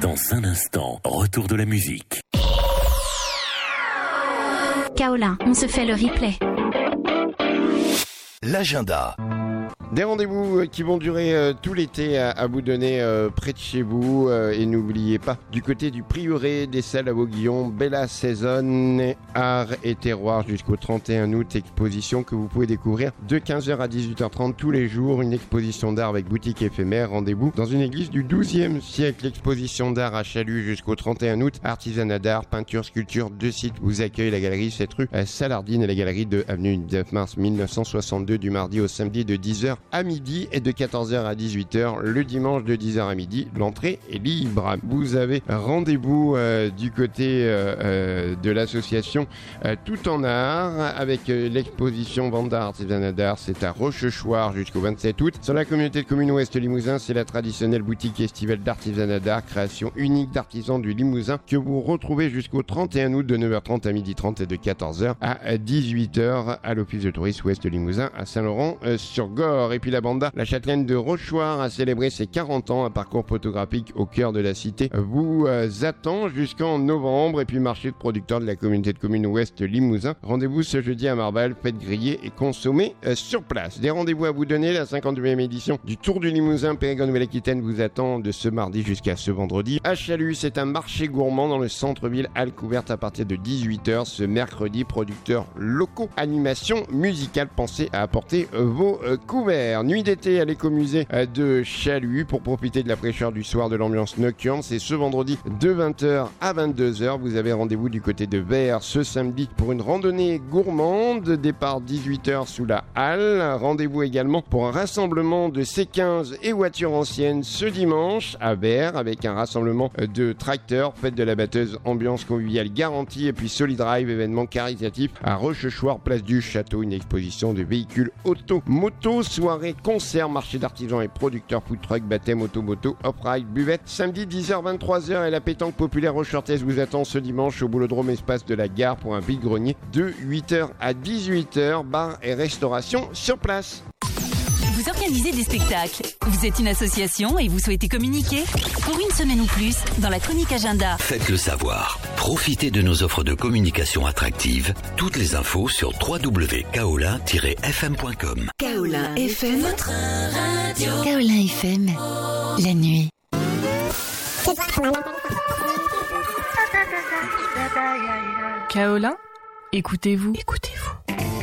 Dans un instant, retour de la musique. Kaolin, on se fait le replay. L'agenda. Des rendez-vous qui vont durer tout l'été à Boudonnais, près de chez vous. Et n'oubliez pas, du côté du Prieuré, des Salles à Vauguillon, Bella Saison, Art et Terroir jusqu'au 31 août. Exposition que vous pouvez découvrir de 15h à 18h30 tous les jours. Une exposition d'art avec boutique éphémère. Rendez-vous dans une église du 12e siècle. Exposition d'art à Chalut jusqu'au 31 août. Artisanat d'art, peinture, sculpture. 2 sites vous accueillent. La galerie 7 rue Salardine et la galerie de avenue 9 mars 1962 du mardi au samedi de 10h à midi et de 14h à 18h le dimanche de 10h à midi. L'entrée est libre. Vous avez rendez-vous du côté de l'association Tout en Art avec l'exposition Vente d'art, artisanat d'art. C'est à Rochechouart jusqu'au 27 août. Sur la communauté de communes Ouest Limousin, c'est la traditionnelle boutique estivale d'artisanat d'art, création unique d'artisans du Limousin que vous retrouvez jusqu'au 31 août de 9h30 à 12h30 et de 14h à 18h à l'office de tourisme Ouest Limousin à Saint-Laurent-sur-Gorre. Et puis la banda, la châtelaine de Rochechouart a célébré ses 40 ans. Un parcours photographique au cœur de la cité vous attend jusqu'en novembre. Et puis marché de producteurs de la communauté de communes Ouest Limousin. Rendez-vous ce jeudi à Marval, faites griller et consommer sur place. Des rendez-vous à vous donner. La 52e édition du Tour du Limousin Périgord Nouvelle-Aquitaine vous attend de ce mardi jusqu'à ce vendredi. À Chalut, c'est un marché gourmand dans le centre-ville, halle couverte à partir de 18h ce mercredi. Producteurs locaux, animation musicale, pensez à apporter vos couverts. Nuit d'été à l'écomusée de Chalut pour profiter de la fraîcheur du soir, de l'ambiance nocturne. C'est ce vendredi de 20h à 22h. Vous avez rendez-vous du côté de Vers ce samedi pour une randonnée gourmande. Départ 18h sous la halle. Rendez-vous également pour un rassemblement de C15 et voitures anciennes ce dimanche à Vers avec un rassemblement de tracteurs. Fête de la batteuse, ambiance conviviale garantie. Et puis Solidrive, événement caritatif à Rochechouart, place du Château. Une exposition de véhicules auto, moto, soirée, concert, marché d'artisans et producteurs, food truck, baptême, auto-moto, off-ride, buvette. Samedi 10h-23h et la pétanque populaire rochechoartaise vous attend ce dimanche au Boulodrome Espace de la Gare pour un vide-grenier de 8h à 18h. Bar et restauration sur place. Vous organisez des spectacles, vous êtes une association et vous souhaitez communiquer? Pour une semaine ou plus, dans la chronique agenda. Faites-le savoir. Profitez de nos offres de communication attractives. Toutes les infos sur www.kaolin-fm.com. Kaolin FM, votre radio. Kaolin FM, la nuit. Kaolin, écoutez-vous. Écoutez-vous.